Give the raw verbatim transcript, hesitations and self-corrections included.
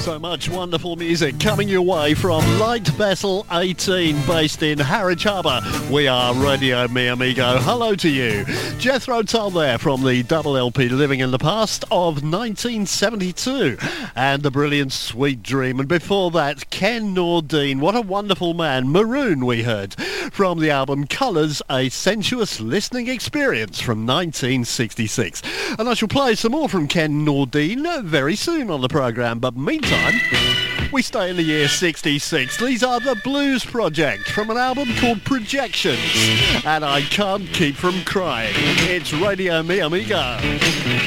So much wonderful music coming your way from Light Vessel eighteen, based in Harwich Harbour. We are Radio Mi Amigo. Hello to you. Jethro Tull there from the double L P Living in the Past of nineteen seventy-two. And the brilliant Sweet Dream. And before that, Ken Nordine. What a wonderful man. Maroon, we heard. From the album Colours, A Sensuous Listening Experience from nineteen sixty-six. And I shall play some more from Ken Nordine very soon on the programme. But meantime, we stay in the year sixty-six. These are the Blues Project from an album called Projections. And I can't keep from crying. It's Radio Mi Amigo.